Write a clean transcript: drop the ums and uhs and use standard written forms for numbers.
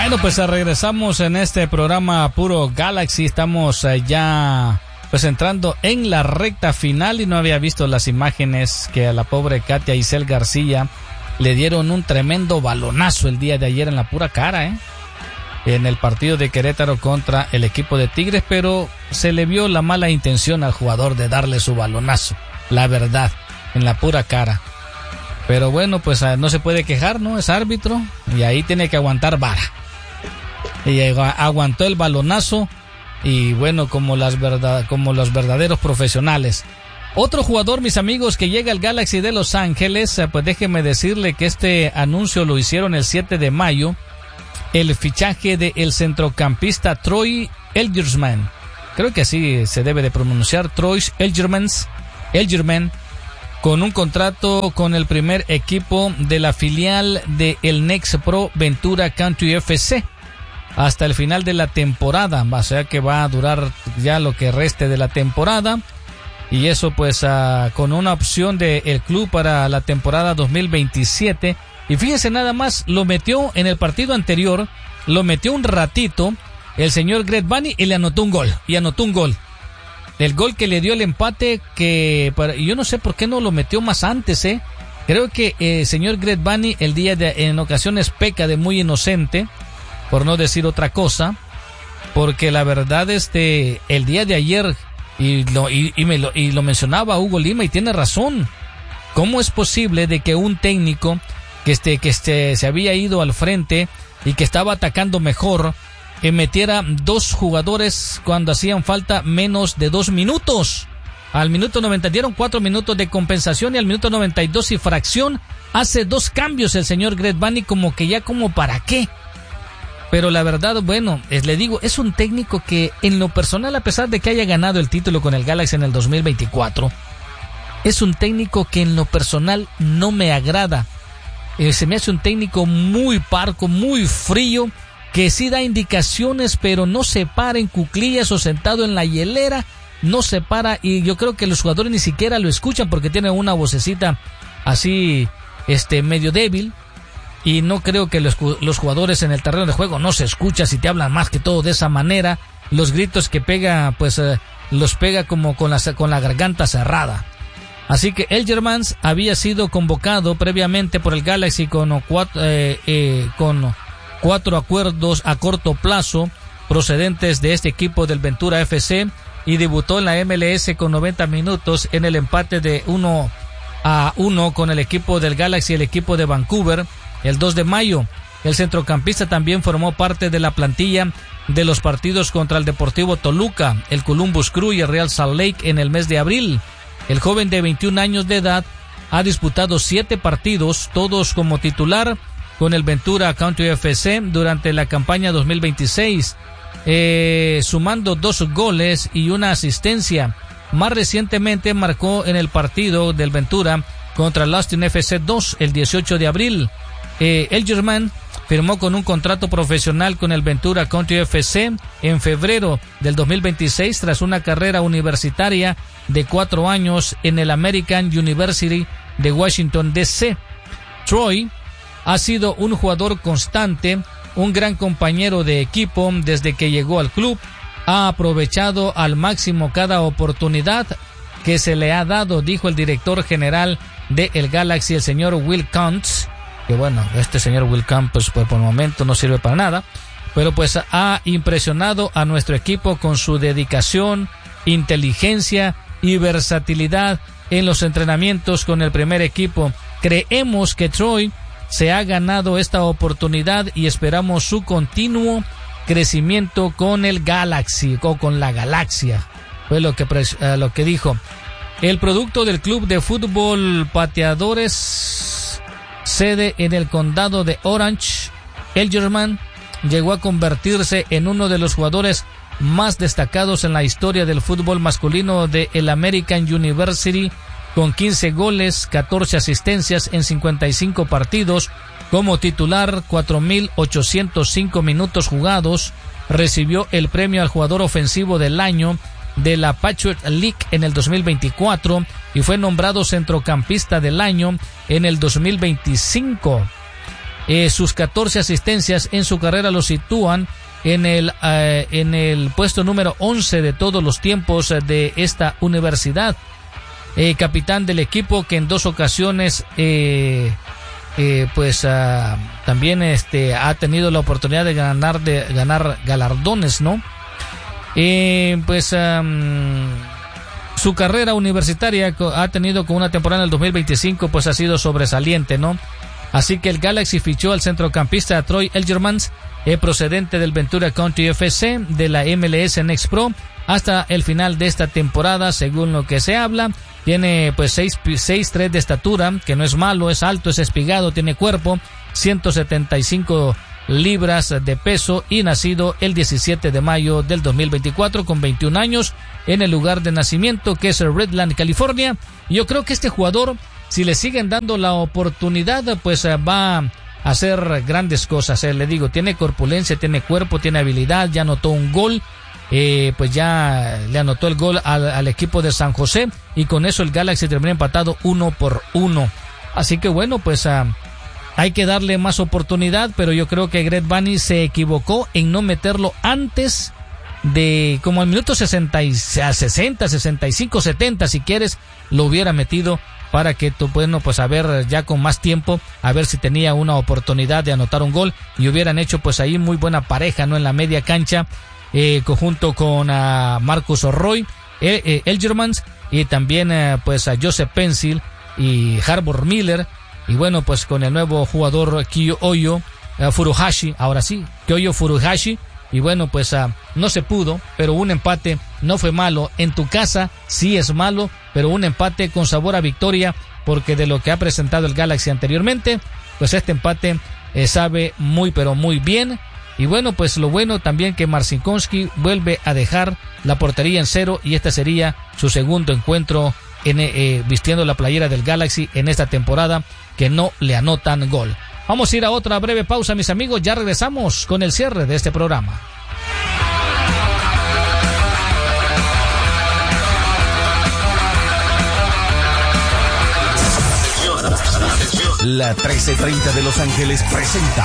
Bueno, pues regresamos en este programa Puro Galaxy. Estamos ya pues entrando en la recta final y no había visto las imágenes que a la pobre Katia Isel García le dieron un tremendo balonazo el día de ayer en la pura cara, en el partido de Querétaro contra el equipo de Tigres, pero se le vio la mala intención al jugador de darle su balonazo, la verdad, en la pura cara. Pero bueno, pues no se puede quejar, ¿no? Es árbitro y ahí tiene que aguantar vara. Y aguantó el balonazo y bueno, como los verdaderos profesionales. Otro jugador, mis amigos, que llega al Galaxy de Los Ángeles, pues déjeme decirle que este anuncio lo hicieron el 7 de mayo, el fichaje del centrocampista Troy Elgerman. Creo que así se debe de pronunciar, Troy Elgerman, con un contrato con el primer equipo de la filial de el Next Pro Ventura Country FC hasta el final de la temporada, o sea que va a durar ya lo que reste de la temporada, y eso pues con una opción del club para la temporada 2027. Y fíjense nada más, lo metió en el partido anterior, lo metió un ratito el señor Greg Vanney y le anotó un gol, el gol que le dio el empate, yo no sé por qué no lo metió más antes, Creo que el señor Greg Vanney en ocasiones peca de muy inocente, por no decir otra cosa, porque la verdad el día de ayer, y lo mencionaba Hugo Lima y tiene razón, ¿cómo es posible de que un técnico que se había ido al frente y que estaba atacando mejor, metiera dos jugadores cuando hacían falta menos de 2 minutos? Al minuto 90 dieron 4 minutos de compensación y al minuto 92 y fracción hace 2 cambios el señor Greg Vanney, como que ya como para qué. Pero la verdad, bueno, le digo, es un técnico que en lo personal, a pesar de que haya ganado el título con el Galaxy en el 2024, es un técnico que en lo personal no me agrada. Se me hace un técnico muy parco, muy frío, que sí da indicaciones, pero no se para en cuclillas o sentado en la hielera, no se para, y yo creo que los jugadores ni siquiera lo escuchan porque tiene una vocecita así, medio débil. Y no creo que los jugadores en el terreno de juego no se escucha si te hablan más que todo de esa manera. Los gritos que pega, pues los pega como con la garganta cerrada. Así que Elgerman había sido convocado previamente por el Galaxy con 4 acuerdos a corto plazo procedentes de este equipo del Ventura FC y debutó en la MLS con 90 minutos en el empate de 1-1 con el equipo del Galaxy y el equipo de Vancouver. El 2 de mayo, el centrocampista también formó parte de la plantilla de los partidos contra el Deportivo Toluca, el Columbus Crew y el Real Salt Lake en el mes de abril. El joven de 21 años de edad ha disputado 7 partidos, todos como titular, con el Ventura Country FC durante la campaña 2026, sumando 2 goles y una asistencia. Más recientemente marcó en el partido del Ventura contra el Austin FC 2 el 18 de abril. Elgerman firmó con un contrato profesional con el Ventura Country FC en febrero del 2026 tras una carrera universitaria de 4 años en el American University de Washington DC. Troy ha sido un jugador constante, un gran compañero de equipo desde que llegó al club. Ha aprovechado al máximo cada oportunidad que se le ha dado, dijo el director general de el Galaxy, el señor Will Kuntz. Que bueno, este señor Will Kuntz pues por el momento no sirve para nada, pero pues ha impresionado a nuestro equipo con su dedicación, inteligencia y versatilidad en los entrenamientos con el primer equipo. Creemos que Troy se ha ganado esta oportunidad y esperamos su continuo crecimiento con el Galaxy o con la Galaxia. Fue lo que dijo. El producto del club de fútbol Pateadores, sede en el condado de Orange, Elgerman llegó a convertirse en uno de los jugadores más destacados en la historia del fútbol masculino de el American University, con 15 goles, 14 asistencias en 55 partidos. Como titular, 4.805 minutos jugados. Recibió el premio al jugador ofensivo del año de la Patriot League en el 2024 y fue nombrado centrocampista del año en el 2025. Sus 14 asistencias en su carrera lo sitúan en el puesto número 11 de todos los tiempos de esta universidad. Capitán del equipo que en 2 ocasiones también ha tenido la oportunidad de ganar galardones, ¿no? Su carrera universitaria ha tenido con una temporada en el 2025 pues ha sido sobresaliente, ¿no? Así que el Galaxy fichó al centrocampista Troy Elgermans, procedente del Ventura County FC de la MLS Next Pro, hasta el final de esta temporada, según lo que se habla. Tiene pues 6'3" de estatura, que no es malo, es alto, es espigado, tiene cuerpo, 175 libras de peso y nacido el 17 de mayo del 2024 con 21 años en el lugar de nacimiento que es Redland, California. Yo creo que este jugador, si le siguen dando la oportunidad, pues va a hacer grandes cosas. Le digo, tiene corpulencia, tiene cuerpo, tiene habilidad, ya anotó un gol. Pues ya le anotó el gol al equipo de San José y con eso el Galaxy termina empatado 1-1. Así que bueno, pues hay que darle más oportunidad, pero yo creo que Greg Vanney se equivocó en no meterlo antes de como al minuto 60, 65, 70 si quieres, lo hubiera metido para que pues a ver ya con más tiempo, a ver si tenía una oportunidad de anotar un gol y hubieran hecho pues ahí muy buena pareja, ¿no? En la media cancha. Junto con Marcus Roy, Elgermans y también pues a Joseph Pencil y Harbour Miller y bueno pues con el nuevo jugador Kyoyo Furuhashi, ahora sí, Kyoyo Furuhashi y bueno pues no se pudo, pero un empate no fue malo. En tu casa sí es malo, pero un empate con sabor a victoria porque de lo que ha presentado el Galaxy anteriormente, pues este empate sabe muy pero muy bien. Y bueno, pues lo bueno también que Marcinkonski vuelve a dejar la portería en 0 y este sería su segundo encuentro vistiendo la playera del Galaxy en esta temporada que no le anotan gol. Vamos a ir a otra breve pausa, mis amigos, ya regresamos con el cierre de este programa. La 1330 de Los Ángeles presenta